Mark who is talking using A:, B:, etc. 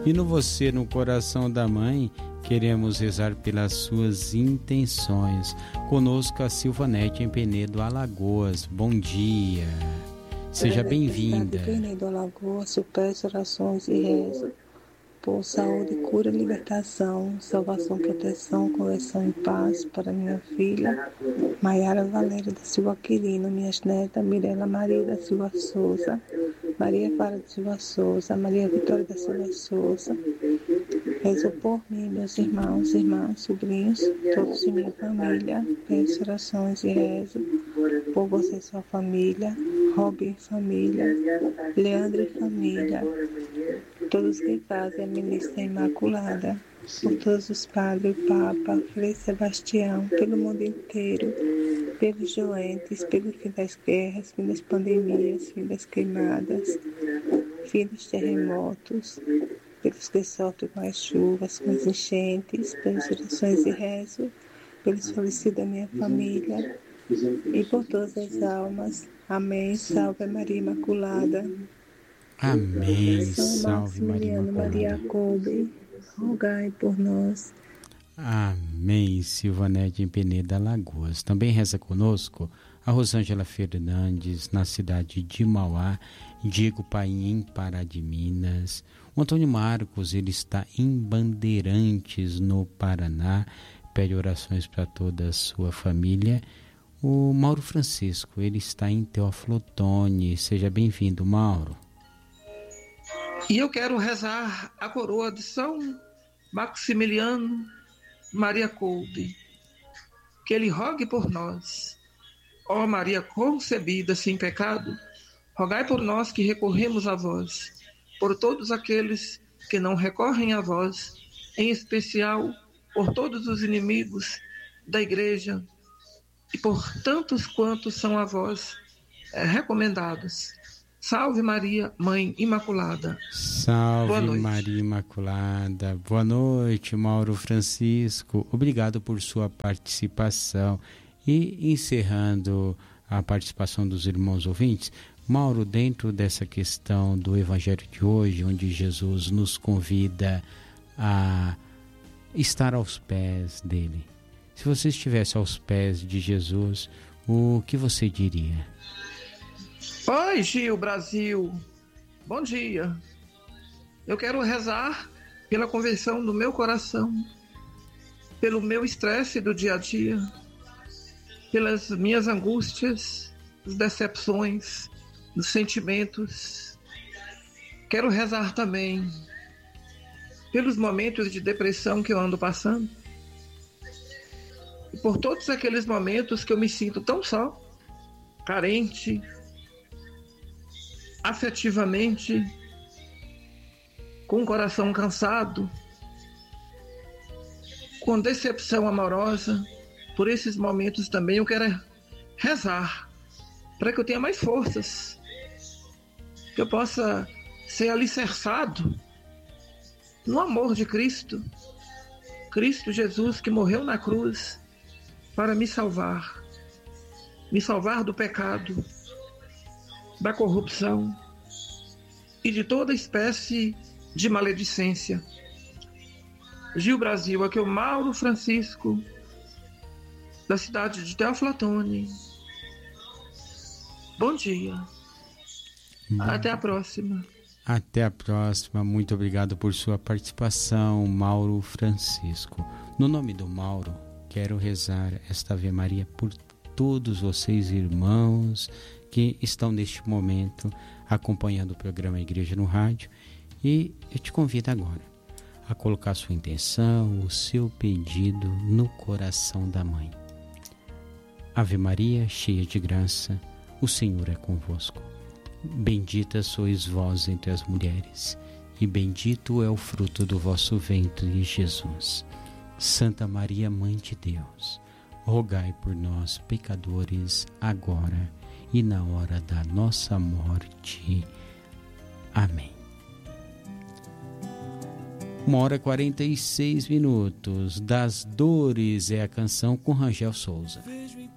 A: E no Você no Coração da Mãe, queremos rezar pelas suas intenções. Conosco a Silvanete em Penedo, Alagoas. Bom dia. Seja bem-vinda.
B: Penedo, Alagoas, eu peço orações e rezo por saúde, cura, libertação, salvação, proteção, conversão e paz para minha filha, Maiara Valéria da Silva Quirino, minhas netas, Mirela Maria da Silva Souza, Maria Clara da Silva Souza, Maria Vitória da Silva Souza. Rezo por mim, meus irmãos, irmãs, sobrinhos, todos de minha família. Peço orações e rezo por você e sua família, Robin e família, Leandro e família, todos que fazem a ministra Imaculada, por todos os padres, o Papa, Frei Sebastião, pelo mundo inteiro, pelos doentes, pelo fim das guerras, fim das pandemias, fim das queimadas, fim dos terremotos, pelos que sofrem com as chuvas, com as enchentes, pelas orações e rezo, pelos falecidos da minha família e por todas as almas. Amém. Salve Maria Imaculada.
A: Amém.
B: São
A: Salve Maria
B: Maximiliano,
A: Imaculada.
B: Maria Coube, rogai por nós.
A: Amém. Silvanete em Penedo, Alagoas. Também reza conosco a Rosângela Fernandes, na cidade de Mauá, Diego Paim, em Pará de Minas. O Antônio Marcos, ele está em Bandeirantes, no Paraná, pede orações para toda a sua família. O Mauro Francisco, ele está em Teófilo Otoni. Seja bem-vindo, Mauro.
C: E eu quero rezar a coroa de São Maximiliano Maria Kolbe, que ele rogue por nós. Ó Maria concebida sem pecado, rogai por nós que recorremos a vós, por todos aqueles que não recorrem a vós, em especial por todos os inimigos da Igreja e por tantos quantos são a vós recomendados. Salve Maria, Mãe Imaculada.
A: Salve Maria Imaculada. Boa noite, Mauro Francisco. Obrigado por sua participação. E encerrando a participação dos irmãos ouvintes, Mauro, dentro dessa questão do Evangelho de hoje, onde Jesus nos convida a estar aos pés dele. Se você estivesse aos pés de Jesus, o que você diria?
C: Oi, Gil, Brasil. Bom dia. Eu quero rezar pela conversão do meu coração, pelo meu estresse do dia a dia, pelas minhas angústias, as decepções, os sentimentos. Quero rezar também pelos momentos de depressão que eu ando passando e por todos aqueles momentos que eu me sinto tão só, carente, afetivamente, com o coração cansado, com decepção amorosa. Por esses momentos também eu quero rezar para que eu tenha mais forças, que eu possa ser alicerçado no amor de Cristo, Cristo Jesus, que morreu na cruz para me salvar do pecado, da corrupção e de toda espécie de maledicência. Gil, Brasil, aqui é o Mauro Francisco, da cidade de Teófilo Otoni. Bom dia. Até a próxima.
A: Até a próxima. Muito obrigado por sua participação, Mauro Francisco. No nome do Mauro, quero rezar esta Ave Maria por todos vocês, irmãos, que estão neste momento acompanhando o programa Igreja no Rádio. E eu te convido agora a colocar sua intenção, o seu pedido no coração da Mãe. Ave Maria, cheia de graça, o Senhor é convosco. Bendita sois vós entre as mulheres, e bendito é o fruto do vosso ventre, Jesus. Santa Maria, Mãe de Deus, rogai por nós, pecadores, agora e na hora da nossa morte. Amém. 1h46. Das Dores é a canção com Rangel Souza.